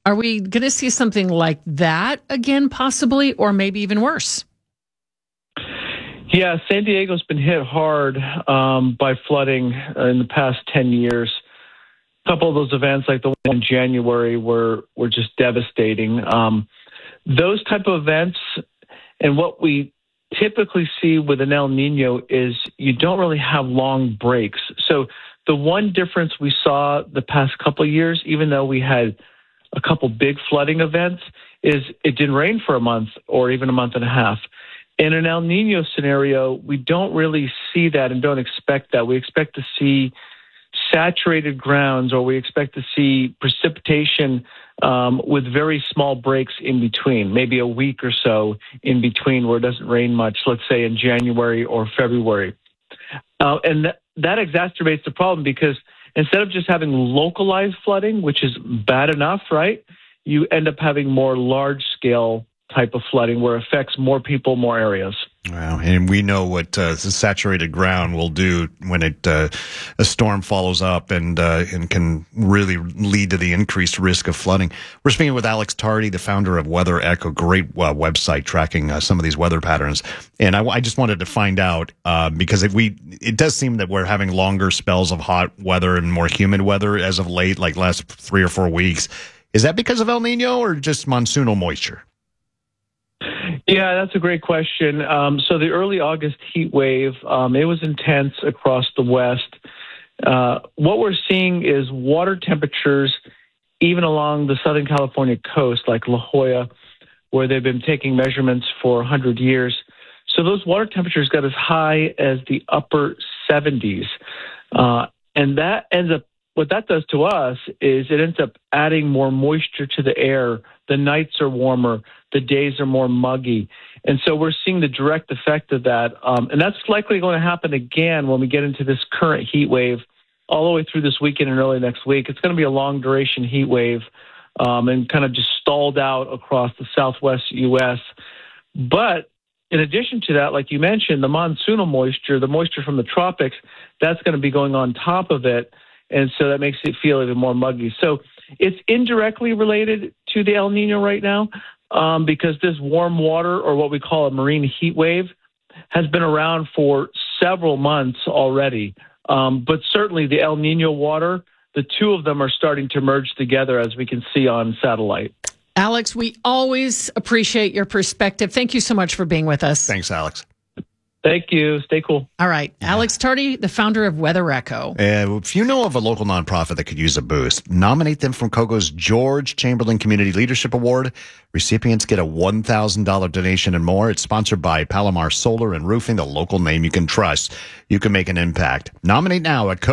Are we going to see something like that again, possibly, or maybe even worse? Yeah, San Diego's been hit hard by flooding in the past 10 years. A couple of those events, like the one in January, were just devastating. Those type of events, and what we typically see with an El Nino is you don't really have long breaks. So the one difference we saw the past couple of years, even though we had a couple big flooding events, is it didn't rain for a month or even a month and a half. In an El Nino scenario, we don't really see that and don't expect that. We expect to see saturated grounds, or we expect to see precipitation with very small breaks in between, maybe a week or so in between where it doesn't rain much, let's say in January or February. And that exacerbates the problem, because instead of just having localized flooding, which is bad enough, right, you end up having more large-scale type of flooding where it affects more people, more areas. Wow, and we know what the saturated ground will do when a storm follows up and can really lead to the increased risk of flooding. We're speaking with Alex Tardy, the founder of Weather Echo, great website tracking some of these weather patterns. And I just wanted to find out because it does seem that we're having longer spells of hot weather and more humid weather as of late, like last 3 or 4 weeks. Is that because of El Nino or just monsoonal moisture? Yeah, that's a great question. So the early August heat wave, it was intense across the West. What we're seeing is water temperatures, even along the Southern California coast, like La Jolla, where they've been taking measurements for 100 years. So those water temperatures got as high as the upper 70s. And that ends up, what that does to us is it ends up adding more moisture to the air. The nights are warmer. The days are more muggy. And so we're seeing the direct effect of that. And that's likely going to happen again when we get into this current heat wave all the way through this weekend and early next week. It's going to be a long duration heat wave and kind of just stalled out across the southwest U.S. But in addition to that, like you mentioned, the monsoonal moisture, the moisture from the tropics, that's going to be going on top of it. And so that makes it feel even more muggy. So it's indirectly related to the El Nino right now. Because this warm water, or what we call a marine heat wave, has been around for several months already. But certainly the El Nino water, the two of them are starting to merge together, as we can see on satellite. Alex, we always appreciate your perspective. Thank you so much for being with us. Thanks, Alex. Thank you. Stay cool. All right. Alex Tardy, the founder of Weather Echo. If you know of a local nonprofit that could use a boost, nominate them from KOGO's George Chamberlain Community Leadership Award. Recipients get a $1,000 donation and more. It's sponsored by Palomar Solar and Roofing, the local name you can trust. You can make an impact. Nominate now at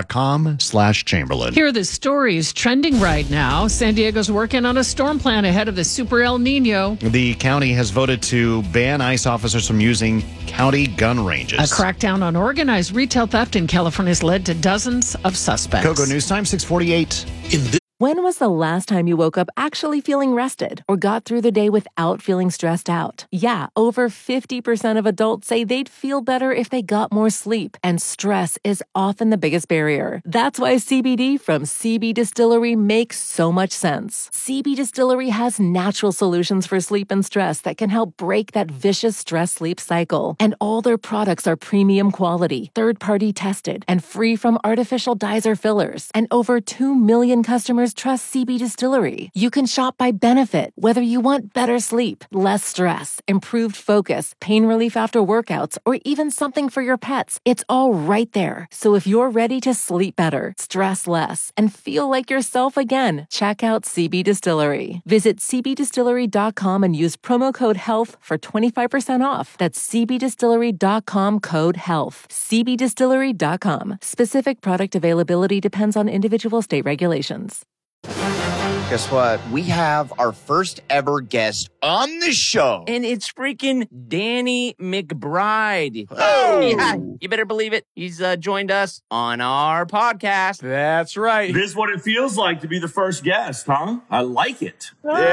kogo.com/Chamberlain. Here are the stories trending right now. San Diego's working on a storm plan ahead of the Super El Nino. The county has voted to ban ICE officers from using county gun ranges. A crackdown on organized retail theft in California has led to dozens of suspects. KOGO News Time, 6:48. When was the last time you woke up actually feeling rested or got through the day without feeling stressed out? Yeah, over 50% of adults say they'd feel better if they got more sleep, and stress is often the biggest barrier. That's why CBD from CB Distillery makes so much sense. CB Distillery has natural solutions for sleep and stress that can help break that vicious stress-sleep cycle. And all their products are premium quality, third-party tested, and free from artificial dyes or fillers. And over 2 million customers trust CB Distillery. You can shop by benefit, whether you want better sleep, less stress, improved focus, pain relief after workouts, or even something for your pets. It's all right there. So if you're ready to sleep better, stress less, and feel like yourself again, check out CB Distillery. Visit cbdistillery.com and use promo code HEALTH for 25% off. That's cbdistillery.com, code HEALTH. cbdistillery.com. Specific product availability depends on individual state regulations. Guess what? We have our first ever guest on the show. And it's freaking Danny McBride. Oh! Yeah, you better believe it. He's joined us on our podcast. That's right. This is what it feels like to be the first guest, huh? I like it.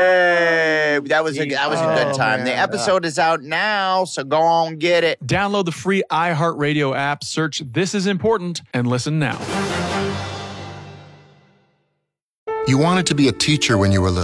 Yay! That was a good time. Man. The episode is out now, so go on get it. Download the free iHeartRadio app, search This Is Important, and listen now. You wanted to be a teacher when you were little.